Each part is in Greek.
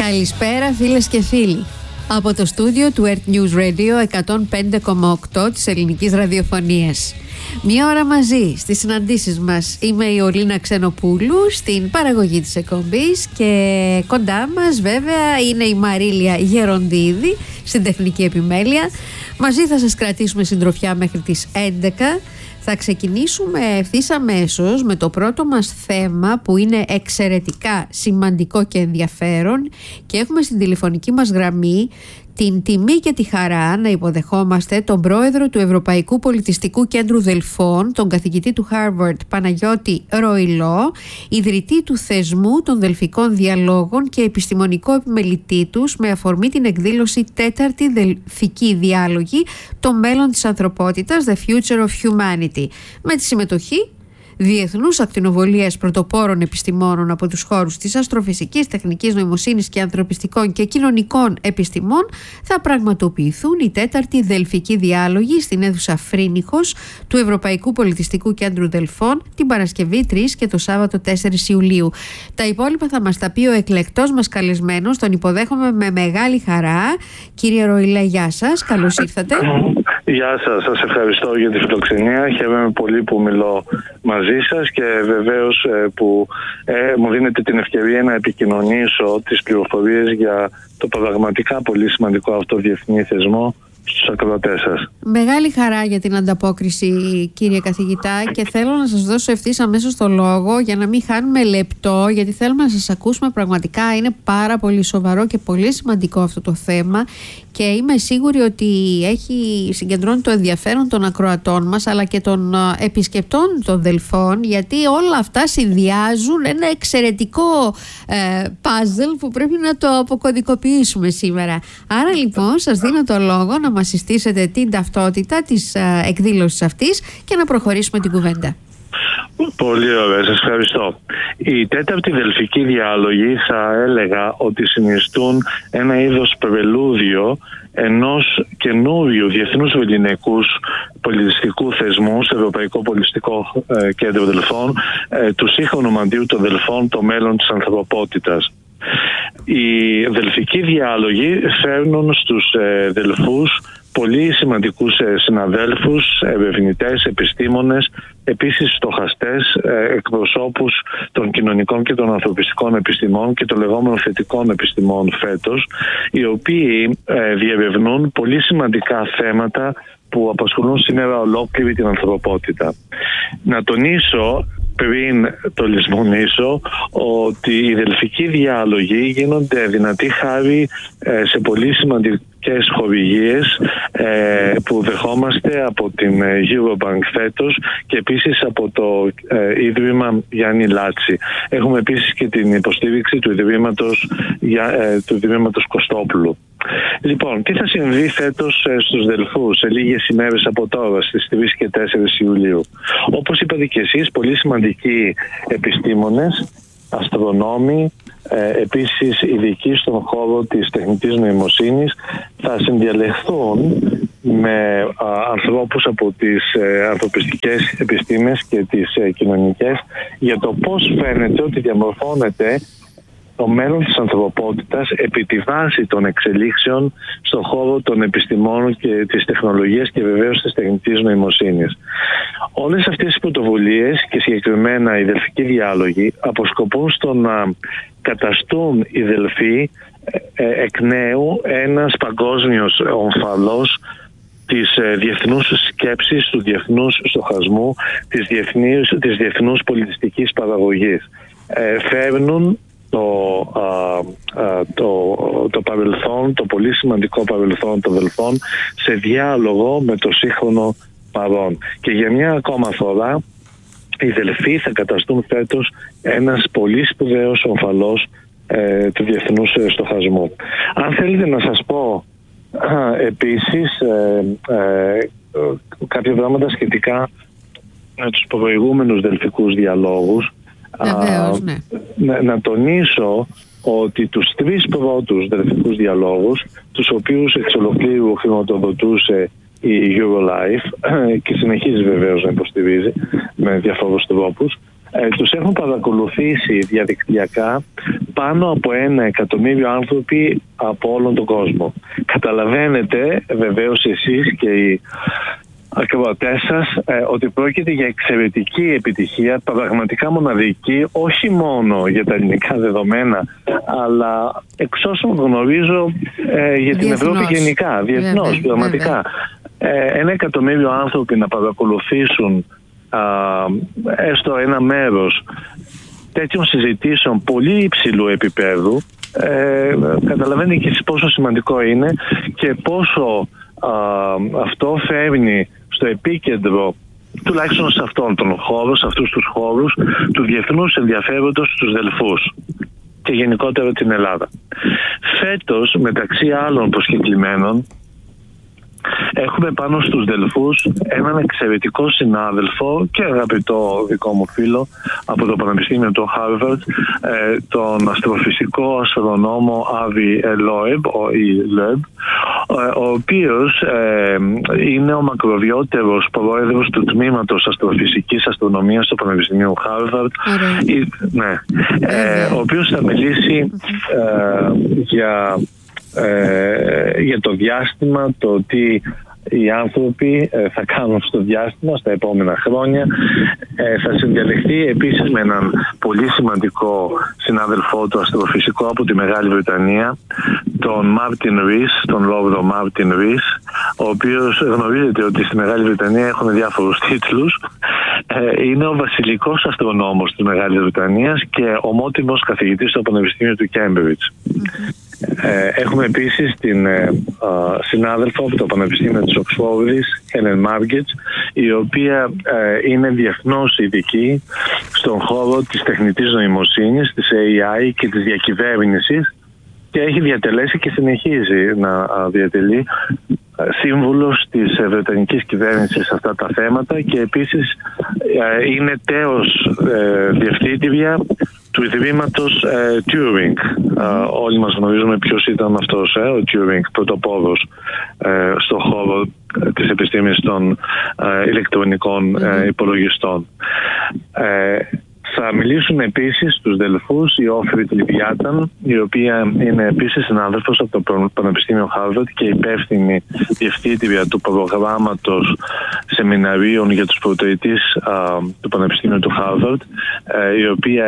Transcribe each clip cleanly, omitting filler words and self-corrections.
Καλησπέρα φίλες και φίλοι. Από το στούντιο του Earth News Radio 105,8 της ελληνικής ραδιοφωνίας. Μία ώρα μαζί στις συναντήσεις μας. Είμαι η Ολίνα Ξενοπούλου στην παραγωγή της εκπομπής και κοντά μας βέβαια είναι η Μαρίλια Γεροντίδη στην τεχνική επιμέλεια. Μαζί θα σας κρατήσουμε συντροφιά μέχρι τις 11. Θα ξεκινήσουμε ευθύς αμέσως με το πρώτο μας θέμα που είναι εξαιρετικά σημαντικό και ενδιαφέρον και έχουμε στην τηλεφωνική μας γραμμή την τιμή και τη χαρά να υποδεχόμαστε τον πρόεδρο του Ευρωπαϊκού Πολιτιστικού Κέντρου Δελφών, τον καθηγητή του Harvard Παναγιώτη Ροϊλό, ιδρυτή του θεσμού των Δελφικών Διαλόγων και επιστημονικό επιμελητή τους με αφορμή την εκδήλωση Τέταρτη Δελφική Διάλογη, το μέλλον της ανθρωπότητας, The Future of Humanity, με τη συμμετοχή διεθνούς ακτινοβολίας πρωτοπόρων επιστημόνων από τους χώρους της αστροφυσικής, τεχνικής νοημοσύνης και ανθρωπιστικών και κοινωνικών επιστημών. Θα πραγματοποιηθούν οι τέταρτη Δελφικοί Διάλογοι στην αίθουσα Φρίνιχος του Ευρωπαϊκού Πολιτιστικού Κέντρου Δελφών την Παρασκευή 3 και το Σάββατο 4 Ιουλίου. Τα υπόλοιπα θα μας τα πει ο εκλεκτός μας καλεσμένος. Τον υποδέχομαι με μεγάλη χαρά. Κύριε Ροϊλέ, γεια σας, καλώς ήρθατε. Γεια σας, σας ευχαριστώ για τη φιλοξενία. Χαίρομαι πολύ που μιλώ μαζί σας και βεβαίως που μου δίνετε την ευκαιρία να επικοινωνήσω τις πληροφορίες για το πραγματικά πολύ σημαντικό αυτό διεθνή θεσμό στους ακροατές σας. Μεγάλη χαρά για την ανταπόκριση, κύριε καθηγητά, και θέλω να σας δώσω ευθύς αμέσως το λόγο για να μην χάνουμε λεπτό, γιατί θέλουμε να σας ακούσουμε. Πραγματικά είναι πάρα πολύ σοβαρό και πολύ σημαντικό αυτό το θέμα και είμαι σίγουρη ότι έχει συγκεντρώνει το ενδιαφέρον των ακροατών μας αλλά και των επισκεπτών των Δελφών, γιατί όλα αυτά συνδυάζουν ένα εξαιρετικό puzzle που πρέπει να το αποκωδικοποιήσουμε σήμερα. Άρα λοιπόν σας δίνω το λόγο να μας συστήσετε την ταυτότητα της εκδήλωσης αυτής και να προχωρήσουμε την κουβέντα. Πολύ ωραία, σας ευχαριστώ. Οι τέταρτη Δελφικοί Διάλογοι θα έλεγα ότι συνιστούν ένα είδος πρελούδιο ενός καινούριου διεθνούς ελληνικούς πολιτιστικού θεσμού στο Ευρωπαϊκό Πολιτιστικό Κέντρο Δελφών, του σύγχρονου μαντίου των Δελφών, το μέλλον της ανθρωπότητας. Οι Δελφικοί Διάλογοι φέρνουν στους Δελφούς πολύ σημαντικούς συναδέλφους, ερευνητές, επιστήμονες, επίσης στοχαστές, εκπροσώπους των κοινωνικών και των ανθρωπιστικών επιστημών και των λεγόμενων θετικών επιστημών φέτος, οι οποίοι διερευνούν πολύ σημαντικά θέματα που απασχολούν σήμερα ολόκληρη την ανθρωπότητα. Να τονίσω πριν το λησμονήσω ότι οι Δελφικοί Διάλογοι γίνονται δυνατοί χάρη σε πολύ σημαντικές χορηγίες που δεχόμαστε από την Eurobank φέτος και επίσης από το Ίδρυμα Γιάννη Λάτση. Έχουμε επίσης και την υποστήριξη του Ιδρύματος Κωστόπουλου. Λοιπόν, τι θα συμβεί φέτος στους Δελφούς σε λίγες ημέρες από τώρα, στις 3 και 4 Ιουλίου. Όπως είπατε και εσείς, πολύ σημαντικοί επιστήμονες, αστρονόμοι, επίσης ειδικοί στον χώρο της τεχνητής νοημοσύνης, θα συνδιαλεχθούν με ανθρώπους από τις ανθρωπιστικές επιστήμες και τις κοινωνικές για το πώς φαίνεται ότι διαμορφώνεται το μέλλον της ανθρωπότητας επί τη βάση των εξελίξεων στον χώρο των επιστημών και της τεχνολογίας και βεβαίως της τεχνητής νοημοσύνης. Όλες αυτές οι πρωτοβουλίες και συγκεκριμένα οι Δελφικοί Διάλογοι αποσκοπούν στο να καταστούν οι Δελφοί εκ νέου ένας παγκόσμιος ομφαλός της διεθνούς σκέψης, του διεθνούς στοχασμού, της διεθνούς πολιτιστικής παραγωγής. Φέρνουν το παρελθόν, το πολύ σημαντικό παρελθόν των Δελφών σε διάλογο με το σύγχρονο παρόν. Και για μια ακόμα φορά οι Δελφοί θα καταστούν φέτος ένας πολύ σπουδαίος ομφαλός του διεθνούς στοχασμού. Αν θέλετε να σας πω επίσης κάποια πράγματα σχετικά με τους προηγούμενους Δελφικούς Διαλόγους, να τονίσω ότι τους 3 πρώτους Δελφικούς Διαλόγους, τους οποίους εξ ολοκλήρου χρηματοδοτούσε η Eurolife και συνεχίζει βεβαίως να υποστηρίζει με διαφόρους τρόπους, τους έχουν παρακολουθήσει διαδικτυακά πάνω από 1 εκατομμύριο άνθρωποι από όλον τον κόσμο. Καταλαβαίνετε βεβαίως εσείς και οι ακροατές σας ότι πρόκειται για εξαιρετική επιτυχία, πραγματικά μοναδική, όχι μόνο για τα ελληνικά δεδομένα, αλλά εξ όσων γνωρίζω για την Ευρώπη γενικά, διεθνώς, πραγματικά. 1 εκατομμύριο άνθρωποι να παρακολουθήσουν έστω ένα μέρος τέτοιων συζητήσεων πολύ υψηλού επίπεδου, καταλαβαίνετε και πόσο σημαντικό είναι και πόσο αυτό φέρνει στο επίκεντρο, τουλάχιστον σε αυτόν τον χώρο, σε αυτούς τους χώρους, του διεθνούς ενδιαφέροντος στους Δελφούς και γενικότερα την Ελλάδα. Φέτος, μεταξύ άλλων προσκεκλημένων, έχουμε πάνω στους Δελφούς έναν εξαιρετικό συνάδελφο και αγαπητό δικό μου φίλο από το Πανεπιστήμιο του Harvard, τον αστροφυσικό αστρονόμο Άβι Λόιμπ, ο οποίος είναι ο μακροβιότερος πρόεδρος του τμήματος αστροφυσικής αστρονομίας του Πανεπιστημίου Harvard, ο οποίος θα μιλήσει για το διάστημα, το τι οι άνθρωποι θα κάνουν στο διάστημα στα επόμενα χρόνια. Θα συνδιαλεχθεί επίσης με έναν πολύ σημαντικό συνάδελφό του αστροφυσικό από τη Μεγάλη Βρετανία, τον Μάρτιν Ρίς, τον Λόρδο Μάρτιν Ρίς, ο οποίος γνωρίζετε ότι στη Μεγάλη Βρετανία έχουν διάφορους τίτλους. Είναι ο βασιλικός αστρονόμος της Μεγάλης Βρετανίας και ομότιμος καθηγητής στο Πανεπιστήμιο του Κέμπριτζ. Έχουμε επίσης την συνάδελφο από το Πανεπιστήμιο της Οξφόρδης, Helen Margits, η οποία είναι διεθνώς ειδική στον χώρο της τεχνητής νοημοσύνης, της AI και της διακυβέρνησης, και έχει διατελέσει και συνεχίζει να διατελεί σύμβουλος της βρετανικής κυβέρνησης σε αυτά τα θέματα, και επίσης είναι τέως διευθύντρια του Ιδρύματος Turing. Όλοι μας γνωρίζουμε ποιος ήταν αυτός, ο Turing, πρωτοπόρος στον χώρο της επιστήμης των ηλεκτρονικών υπολογιστών. Θα μιλήσουν επίσης στους Δελφούς η Όφριτ Λιβιάταν, η οποία είναι επίσης συνάδελφος από το Πανεπιστήμιο Harvard και υπεύθυνη διευθύντρια του προγράμματος σεμιναρίων για τους πρωτοετής του Πανεπιστήμιου του Harvard, η οποία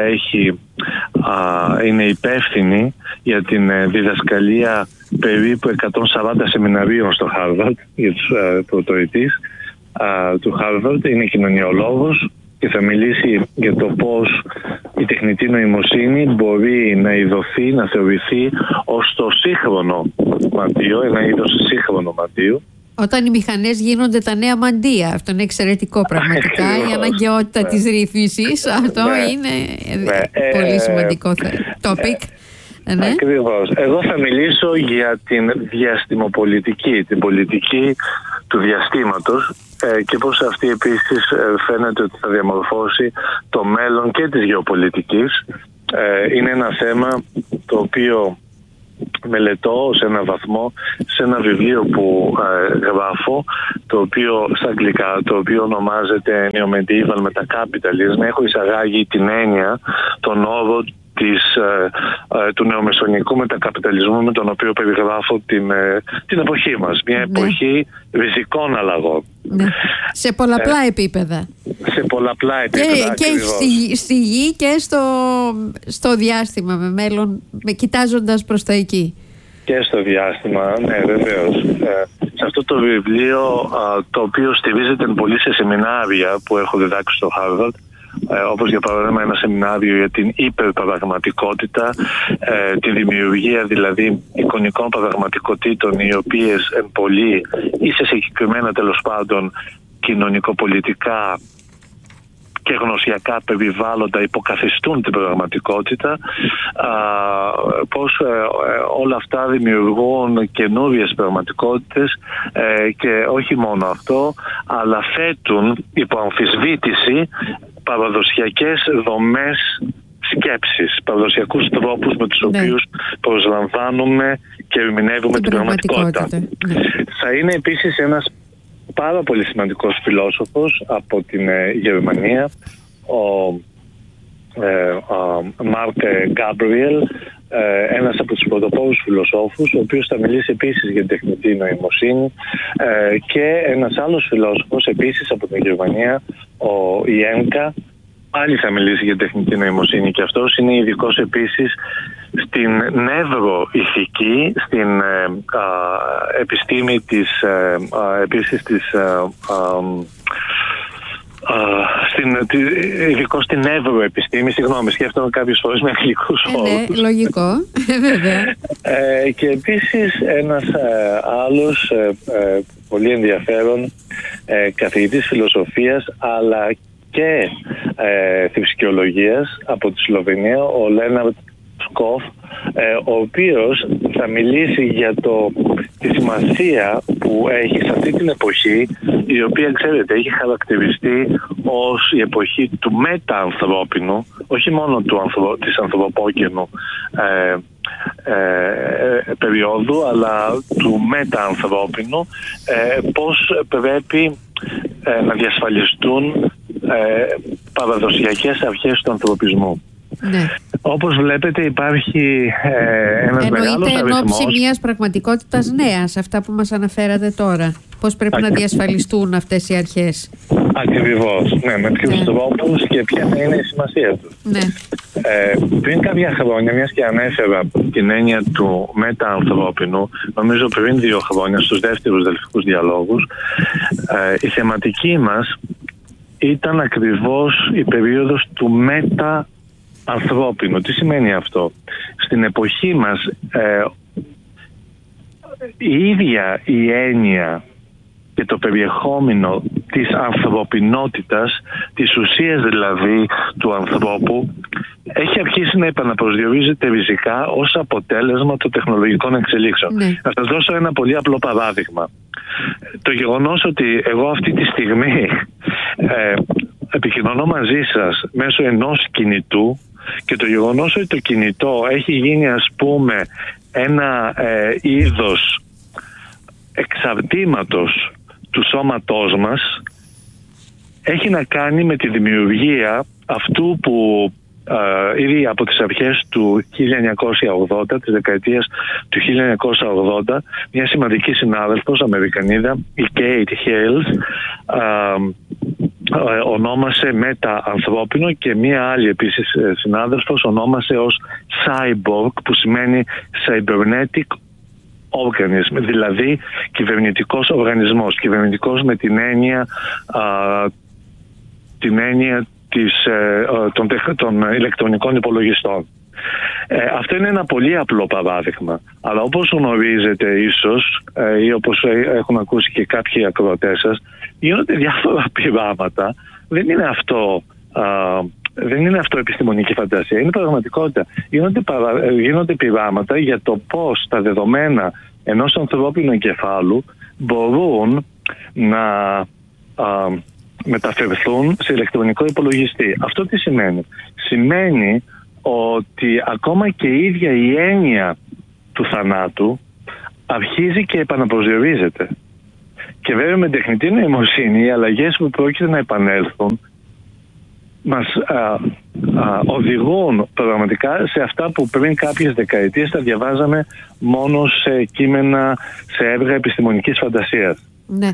είναι υπεύθυνη για την διδασκαλία περίπου 140 σεμιναρίων στο Harvard για τους πρωτοετής του Harvard. Είναι κοινωνιολόγος και θα μιλήσει για το πώς η τεχνητή νοημοσύνη μπορεί να ειδωθεί, να θεωρηθεί ως το σύγχρονο μαντίο, ένα είδος σύγχρονο μαντίου. Όταν οι μηχανές γίνονται τα νέα μαντεία. Αυτό είναι εξαιρετικό πραγματικά. Η αναγκαιότητα της ρύθμισης. Αυτό είναι πολύ σημαντικό topic. Ακριβώς. Εγώ θα μιλήσω για την διαστημοπολιτική, την πολιτική του διαστήματος, και πώς αυτή επίσης φαίνεται ότι θα διαμορφώσει το μέλλον και της γεωπολιτικής. Είναι ένα θέμα το οποίο μελετώ σε ένα βαθμό σε ένα βιβλίο που γράφω, το οποίο στα αγγλικά, το οποίο ονομάζεται Neo-Medieval Metacapitalism. Έχω εισαγάγει την έννοια, τον όρο του νεομεσονικού μετακαπιταλισμού, με τον οποίο περιγράφω την εποχή μας. Μια εποχή ριζικών αλλαγών. Ναι. Σε πολλαπλά επίπεδα. Σε πολλαπλά επίπεδα. Και στη γη και στο διάστημα, με μέλλον, κοιτάζοντας προς τα εκεί. Και στο διάστημα, ναι, βεβαίως. Σε αυτό το βιβλίο, το οποίο στηρίζεται πολύ σε σεμινάρια που έχω διδάξει στο Harvard, όπως για παράδειγμα ένα σεμινάριο για την υπερπαραγματικότητα, τη δημιουργία δηλαδή εικονικών παραγματικοτήτων, οι οποίες πολύ ή σε συγκεκριμένα τέλος πάντων κοινωνικοπολιτικά και γνωσιακά περιβάλλοντα υποκαθιστούν την πραγματικότητα, πώς όλα αυτά δημιουργούν καινούριες πραγματικότητες, και όχι μόνο αυτό, αλλά θέτουν υπό αμφισβήτηση παραδοσιακές δομές σκέψης, παραδοσιακούς τρόπους με τους οποίους προσλαμβάνουμε και ερμηνεύουμε την πραγματικότητα. Θα είναι επίσης ένας πάρα πολύ σημαντικός φιλόσοφος από την Γερμανία, ο Μάρκ Γκάμπριελ, ένας από τους πρωτοπόρους φιλοσόφους, ο οποίος θα μιλήσει επίσης για την τεχνητή νοημοσύνη, και ένας άλλος φιλόσοφος επίσης από την Γερμανία, ο Ιένκα, πάλι θα μιλήσει για την τεχνητή νοημοσύνη, και αυτός είναι ειδικός επίσης στην νευροηθική, στην επιστήμη της επίσης της ειδικό στην νευροεπιστήμη. Συγγνώμη, σκέφτομαι κάποιες φορές με αγγλικούς όρους. Ναι, λογικό, βέβαια. Και επίσης ένας άλλος πολύ ενδιαφέρον καθηγητής φιλοσοφίας αλλά και θρησκεολογίας από τη Σλοβενία, ο Λέναρτ Σκοφ, ο οποίος θα μιλήσει για τη σημασία που έχει σε αυτή την εποχή, η οποία, ξέρετε, έχει χαρακτηριστεί ως η εποχή του μεταανθρώπινου, όχι μόνο της ανθρωπόκαινου περίοδου, αλλά του μεταανθρώπινου, πώς πρέπει να διασφαλιστούν παραδοσιακές αρχές του ανθρωπισμού. Ναι. Όπως βλέπετε υπάρχει ένας μεγάλος αριθμός. Εννοείται εν ώψη μιας πραγματικότητας νέας, αυτά που μας αναφέρατε τώρα. Πώς πρέπει να διασφαλιστούν αυτές οι αρχές. Ακριβώς, ναι, με ποιους τρόπους και ποια θα είναι η σημασία τους. Ναι. Πριν κάποια χρόνια, μιας και ανέφερα την έννοια του μεταανθρώπινου, νομίζω πριν 2 χρόνια στους δεύτερους δελφικούς διαλόγους, η θεματική μας ήταν ακριβώς η περίοδος του μεταανθρώπινου. Τι σημαίνει αυτό? Στην εποχή μας η ίδια η έννοια και το περιεχόμενο της ανθρωπινότητας, της ουσίας δηλαδή του ανθρώπου, έχει αρχίσει να επαναπροσδιορίζεται ριζικά ως αποτέλεσμα των τεχνολογικών εξελίξεων. Ναι. Θα σας δώσω ένα πολύ απλό παράδειγμα. Το γεγονός ότι εγώ αυτή τη στιγμή επικοινωνώ μαζί σας μέσω ενός κινητού, και το γεγονός ότι το κινητό έχει γίνει, ας πούμε, ένα είδος εξαρτήματος του σώματός μας, έχει να κάνει με τη δημιουργία αυτού που ήδη από τις αρχές του 1980, της δεκαετίας του 1980, μια σημαντική συνάδελφος Αμερικανίδα, η Kate Hales, ονόμασε μεταανθρώπινο, και μία άλλη επίσης συνάδελφος ονόμασε ως cyborg, που σημαίνει cybernetic organism, δηλαδή κυβερνητικός οργανισμός. Κυβερνητικός με την έννοια των ηλεκτρονικών υπολογιστών. Αυτό είναι ένα πολύ απλό παράδειγμα, αλλά όπως γνωρίζετε ίσως ή όπως έχουν ακούσει και κάποιοι ακροατές σας, γίνονται διάφορα πειράματα. Δεν είναι αυτό επιστημονική φαντασία, είναι πραγματικότητα. Γίνονται πειράματα για το πώς τα δεδομένα ενός ανθρώπινου εγκεφάλου μπορούν να μεταφερθούν σε ηλεκτρονικό υπολογιστή. Αυτό τι σημαίνει? Σημαίνει ότι ακόμα και η ίδια η έννοια του θανάτου αρχίζει και επαναπροσδιορίζεται. Και βέβαια με τεχνητή νοημοσύνη οι αλλαγές που πρόκειται να επανέλθουν μας οδηγούν πραγματικά σε αυτά που πριν κάποιες δεκαετίες τα διαβάζαμε μόνο σε κείμενα, σε έργα επιστημονικής φαντασίας. Ναι.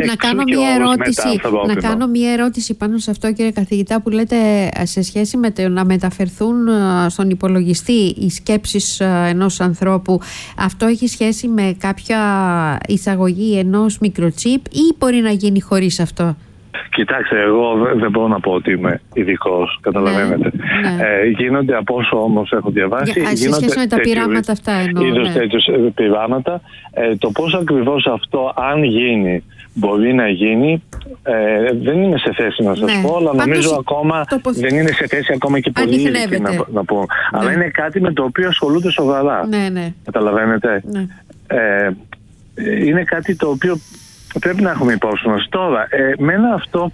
Να κάνω μια ερώτηση πάνω σε αυτό, κύριε καθηγητά, που λέτε σε σχέση με το να μεταφερθούν στον υπολογιστή οι σκέψεις ενός ανθρώπου. Αυτό έχει σχέση με κάποια εισαγωγή ενός μικροτσίπ ή μπορεί να γίνει χωρίς αυτό? Κοιτάξτε, εγώ δεν μπορώ να πω ότι είμαι ειδικός, καταλαβαίνετε. Ναι. Γίνονται, από όσο όμως έχω διαβάσει, σε σχέση με τα πειράματα αυτά εννοώ. Τέτοιους πειράματα. Το πώς ακριβώς αυτό, αν γίνει, μπορεί να γίνει, δεν είμαι σε θέση να σας πω, αλλά νομίζω ακόμα δεν είναι σε θέση ακόμα και πολύ να πω. Αλλά είναι κάτι με το οποίο ασχολούνται σοβαρά. Ναι. Καταλαβαίνετε. Ναι. Είναι κάτι το οποίο πρέπει να έχουμε υπόψη μας. Τώρα, εμένα αυτό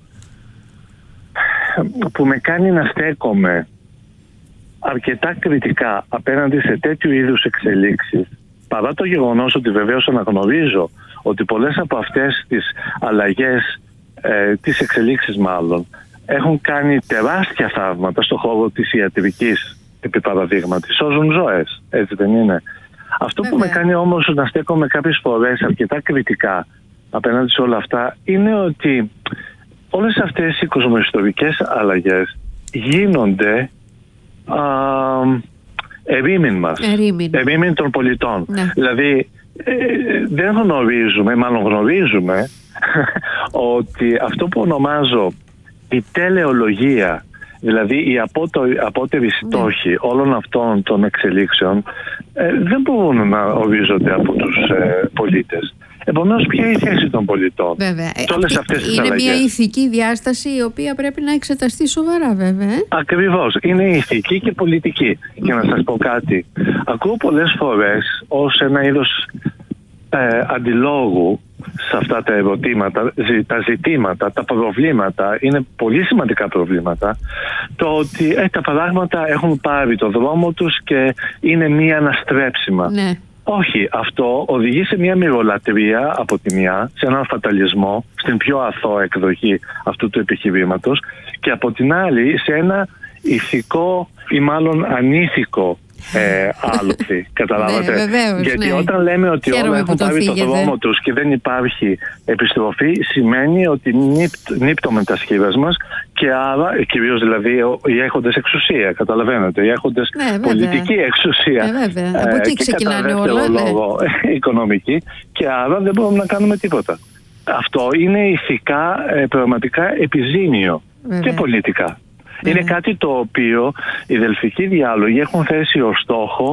που με κάνει να στέκομαι αρκετά κριτικά απέναντι σε τέτοιου είδους εξελίξεις, παρά το γεγονός ότι βεβαίως αναγνωρίζω ότι πολλές από αυτές τις αλλαγές, τις εξελίξεις μάλλον, έχουν κάνει τεράστια θαύματα στον χώρο της ιατρικής, επί παραδείγματι. Σώζουν ζωές, έτσι δεν είναι? Αυτό που με κάνει όμως να στέκομαι κάποιες φορές αρκετά κριτικά απέναντι σε όλα αυτά είναι ότι όλες αυτές οι κοσμοϊστορικές αλλαγές γίνονται ερήμην μας, ερήμην των πολιτών. Ναι. Δηλαδή δεν γνωρίζουμε, μάλλον γνωρίζουμε ότι αυτό που ονομάζω η τελεολογία, δηλαδή η απότερη στόχοι όλων αυτών των εξελίξεων, δεν μπορούν να ορίζονται από τους πολίτες. Επομένως, ποια είναι η θέση των πολιτών? Βέβαια. Όλες αυτές τις είναι αλλαγές. μια ηθική διάσταση η οποία πρέπει να εξεταστεί σοβαρά, βέβαια. Ακριβώς. Είναι ηθική και πολιτική. Και να σας πω κάτι. Ακούω πολλές φορές ως ένα είδος αντιλόγου σε αυτά τα ερωτήματα, τα ζητήματα, τα προβλήματα, είναι πολύ σημαντικά προβλήματα, το ότι τα πράγματα έχουν πάρει το δρόμο τους και είναι μία αναστρέψιμα. Ναι. Όχι, αυτό οδηγεί σε μια μυρολατρεία από τη μια, σε έναν φαταλισμό, στην πιο αθώα εκδοχή αυτού του επιχειρήματος, και από την άλλη σε ένα ηθικό ή μάλλον ανήθικο άλοθη. Καταλάβατε? Βεβαίως, γιατί όταν λέμε ότι όλα έχουν πάρει το δρόμο τους και δεν υπάρχει επιστροφή, σημαίνει ότι νύπτουμε τα σχήρα μας, και άρα, κυρίως δηλαδή οι έχοντες εξουσία, καταλαβαίνετε, οι έχοντες πολιτική εξουσία, από εκεί ξεκινάνε όλα, λόγο οικονομική, και άρα δεν μπορούμε να κάνουμε τίποτα. Αυτό είναι ηθικά πραγματικά επιζήμιο και πολιτικά. Είναι κάτι το οποίο οι δελφικοί διάλογοι έχουν θέσει ως στόχο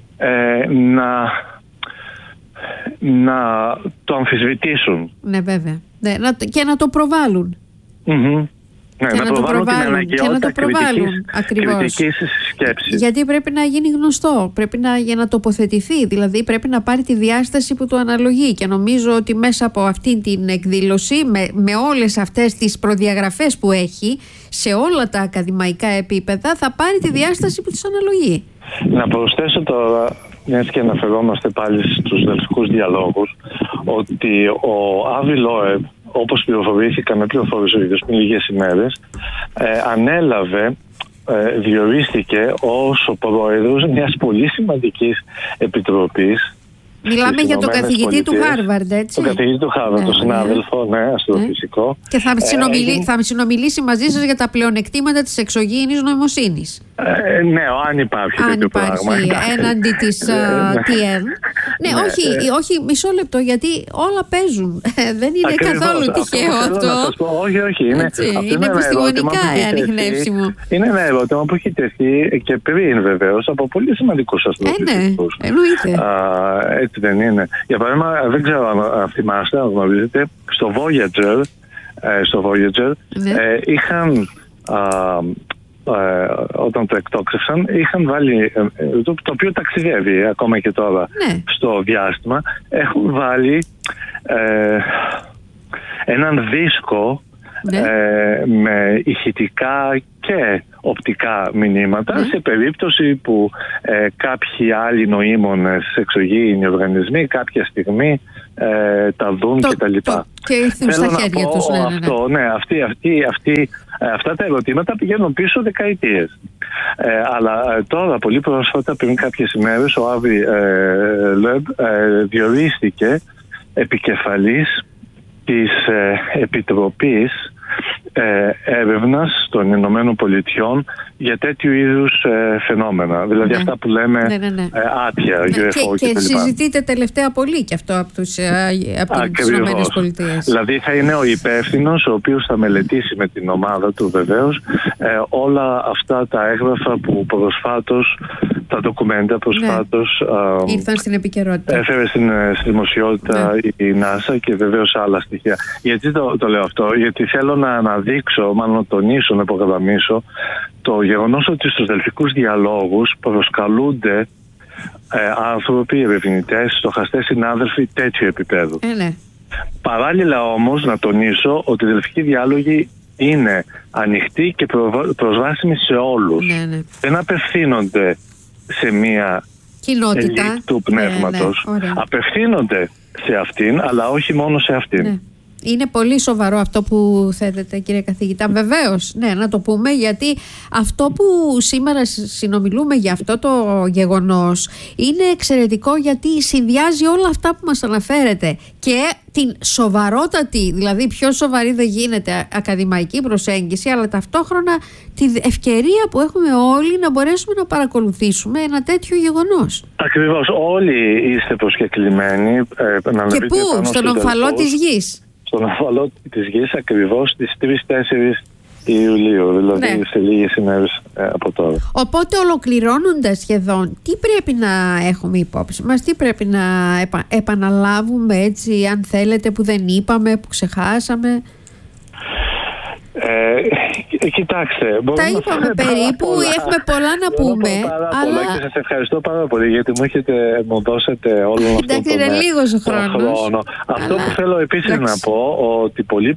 να το αμφισβητήσουν. Ναι, βέβαια. Και να το προβάλλουν. Ναι, να προβάλλουν και να το προβάλλουν κριτικής σκέψης. Γιατί πρέπει να γίνει γνωστό, για να τοποθετηθεί, δηλαδή πρέπει να πάρει τη διάσταση που του αναλογεί, και νομίζω ότι μέσα από αυτή την εκδήλωση, με όλες αυτές τις προδιαγραφές που έχει σε όλα τα ακαδημαϊκά επίπεδα, θα πάρει τη διάσταση που της αναλογεί. Να προσθέσω τώρα, μιας και αναφερόμαστε πάλι στους δελφικούς διαλόγους, ότι ο Άβι Λόεμπ, όπως πληροφορήθηκα, με πληροφόρησε ο ίδιος πριν λίγες ημέρες, ανέλαβε, διορίστηκε ως ο πρόεδρος μιας πολύ σημαντικής επιτροπής. Μιλάμε για τον καθηγητή του Χάρβαρντ, έτσι? Τον καθηγητή του Χάρβαρντ, τον συνάδελφο, αστροφυσικό. Και θα συνομιλήσει μαζί σας για τα πλεονεκτήματα της εξωγήινης νοημοσύνης. Ναι, αν υπάρχει τέτοιο πράγμα. Έναντι της TN. Ναι, όχι, μισό λεπτό, γιατί όλα παίζουν. Δεν είναι καθόλου τυχαίο αυτό. Όχι, είναι επιστημονικά ανιχνεύσιμο. Είναι ένα ερώτημα που έχει τεθεί και πριν, βεβαίως, από πολύ σημαντικούς αστροφυσικούς. Ναι, εννοείται. Έτσι δεν είναι? Για παράδειγμα, δεν ξέρω αν θυμάστε, αν γνωρίζετε, στο Voyager είχαν, όταν το εκτόξευσαν, είχαν βάλει, το οποίο ταξιδεύει ακόμα και τώρα στο διάστημα, έχουν βάλει έναν δίσκο με ηχητικά και οπτικά μηνύματα, σε περίπτωση που κάποιοι άλλοι νοήμονες εξωγήινοι οργανισμοί κάποια στιγμή τα δουν κτλ. Και ήρθουν στα χέρια τους. Αυτά τα ερωτήματα πηγαίνουν πίσω δεκαετίες. Αλλά τώρα, πολύ πρόσφατα, πριν κάποιες ημέρες, ο Άβι Λόεμπ διορίστηκε επικεφαλής της Επιτροπής Έρευνας των Ηνωμένων Πολιτειών για τέτοιου είδους φαινόμενα. Δηλαδή αυτά που λέμε άτια, UFO και συζητείται τελευταία πολύ και αυτό από τις Ηνωμένες Πολιτείες. Δηλαδή θα είναι ο υπεύθυνος, ο οποίος θα μελετήσει με την ομάδα του βεβαίως όλα αυτά τα έγγραφα που προσφάτως, τα ντοκουμέντα προσφάτως ήρθαν στην επικαιρότητα. Έφερε στη δημοσιότητα η NASA, και βεβαίως άλλα στοιχεία. Γιατί το λέω αυτό? Γιατί θέλω να αναδείξω, μάλλον να τονίσω, να υπογραμμίσω το γεγονός ότι στους δελφικούς διαλόγους προσκαλούνται άνθρωποι, ερευνητές, στοχαστές συνάδελφοι τέτοιου επίπεδου. Παράλληλα όμως να τονίσω ότι οι δελφικοί διάλογοι είναι ανοιχτοί και προσβάσιμοι σε όλους. Δεν απευθύνονται σε μία κοινότητα του πνεύματος. Απευθύνονται σε αυτήν, αλλά όχι μόνο σε αυτήν. Είναι πολύ σοβαρό αυτό που θέτετε, κύριε καθηγητά. Βεβαίως, ναι, να το πούμε, γιατί αυτό που σήμερα συνομιλούμε για αυτό το γεγονός είναι εξαιρετικό, γιατί συνδυάζει όλα αυτά που μας αναφέρετε και την σοβαρότατη, δηλαδή πιο σοβαρή δεν γίνεται, ακαδημαϊκή προσέγγιση, αλλά ταυτόχρονα την ευκαιρία που έχουμε όλοι να μπορέσουμε να παρακολουθήσουμε ένα τέτοιο γεγονός. Ακριβώς, όλοι είστε προσκεκλημένοι. Και πού? Στον ομφαλό της γης. Στον ομφαλό της γης, ακριβώς στις 3-4 Ιουλίου, δηλαδή σε λίγες ημέρες από τώρα. Οπότε, ολοκληρώνοντας σχεδόν, τι πρέπει να έχουμε υπόψη μας, τι πρέπει να επαναλάβουμε, έτσι, αν θέλετε, που δεν είπαμε, που ξεχάσαμε? Κοιτάξτε, τα είπαμε περίπου, έχουμε πολλά να πούμε. Αλλά... Και σας ευχαριστώ πάρα πολύ, γιατί μου δώσετε όλο αυτό τον χρόνο. Αυτό που θέλω επίσης να πω, ότι πολύ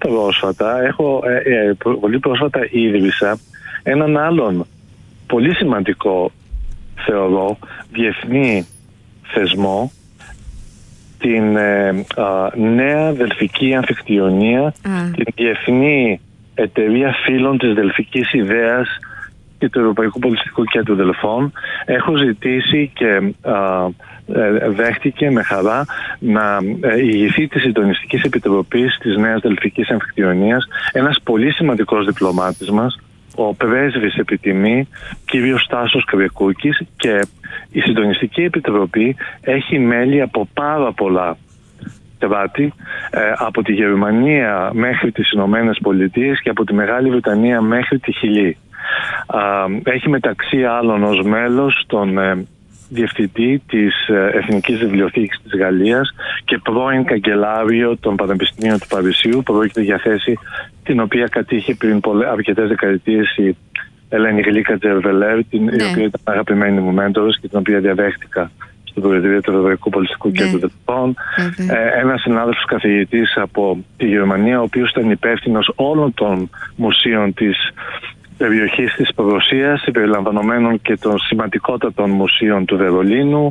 πρόσφατα ίδρυσα έναν άλλον πολύ σημαντικό, θεωρώ, διεθνή θεσμό, την νέα Δελφική Αμφικτιονία, την Διεθνή Εταιρεία Φίλων της Δελφικής Ιδέας και του Ευρωπαϊκού Πολιτιστικού Κέντρου Δελφών. Έχω ζητήσει και δέχτηκε με χαρά να ηγηθεί της Συντονιστικής Επιτροπής της Νέας Δελφικής Αμφικτιονίας ένας πολύ σημαντικός διπλωμάτης μας, ο πρέσβης επιτιμή κύριος Στάσος Κρεκούκης, και η Συντονιστική Επιτροπή έχει μέλη από πάρα πολλά κράτη, από τη Γερμανία μέχρι τις Ηνωμένες Πολιτείες και από τη Μεγάλη Βρετανία μέχρι τη Χιλή. Έχει μεταξύ άλλων ως μέλος τον διευθυντή της Εθνικής Βιβλιοθήκης της Γαλλίας και πρώην καγκελάριο των Πανεπιστημίων του Παρισιού. Πρόκειται για θέση την οποία κατήχε πριν αρκετές δεκαετίες η Ελένη Γλίκα Τζερβελέρ, η οποία ήταν αγαπημένη μου μέντορος και την οποία διαδέχτηκα στο Προεδρείο του Ευρωπαϊκού Πολιτιστικού Κέντρου Δελφών. Ένας συνάδελφος καθηγητής από τη Γερμανία, ο οποίος ήταν υπεύθυνος όλων των μουσείων της περιοχής της Προδοσίας, συμπεριλαμβανομένων και των σημαντικότατων μουσείων του Βερολίνου.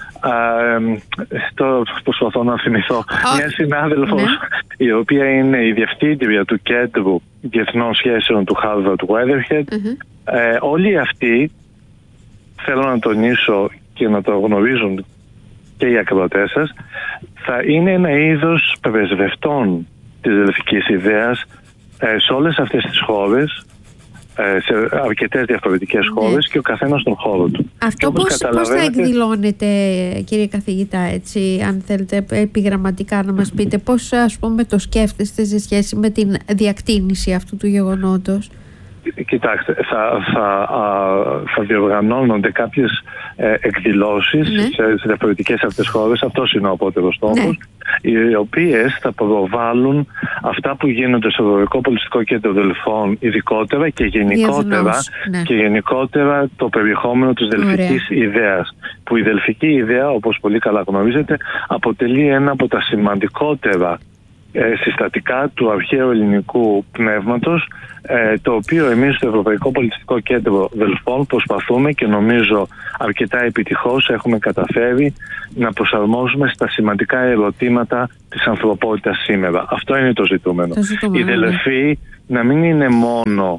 Τώρα προσπαθώ να θυμηθώ μια συνάδελφος, η οποία είναι η διευθύντρια του Κέντρου Διεθνών Σχέσεων του Harvard Weatherhead. Όλοι αυτοί, θέλω να τονίσω και να το γνωρίζουν και οι ακροατές σας, θα είναι ένα είδος πρεσβευτών της Δελφικής Ιδέας σε όλες αυτές τις χώρες, σε αρκετές διαφορετικές χώρες, και ο καθένας στον χώρο του. Αυτό πώς θα εκδηλώνεται, κύριε καθηγητά, έτσι, αν θέλετε επιγραμματικά να μας πείτε, πώς, ας πούμε, το σκέφτεστε σε σχέση με την διακτίνηση αυτού του γεγονότος? Κοιτάξτε, θα διοργανώνονται κάποιες εκδηλώσεις σε διαφορετικές αυτές χώρες. Αυτός είναι ο απότερος στόχος, οι οποίες θα προβάλλουν αυτά που γίνονται στο Ευρωπαϊκό Πολιτιστικό Κέντρο Δελφών ειδικότερα και γενικότερα το περιεχόμενο της Δελφικής Ιδέας, που η Δελφική Ιδέα, όπως πολύ καλά γνωρίζετε, αποτελεί ένα από τα σημαντικότερα συστατικά του αρχαίου ελληνικού πνεύματος, το οποίο εμείς στο Ευρωπαϊκό Πολιτιστικό Κέντρο Δελφών προσπαθούμε, και νομίζω αρκετά επιτυχώς έχουμε καταφέρει, να προσαρμόσουμε στα σημαντικά ερωτήματα της ανθρωπότητας σήμερα. Αυτό είναι το ζητούμενο. Η Δελφή να μην είναι μόνο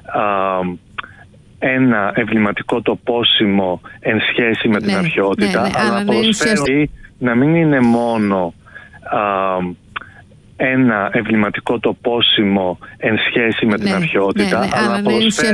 ένα εμβληματικό τοπόσιμο εν σχέση με την αρχαιότητα, αλλά προσφέρει να μην είναι μόνο ένα εμβληματικό τοπόσιμο εν σχέση με την αρχαιότητα, αλλά προσφέρει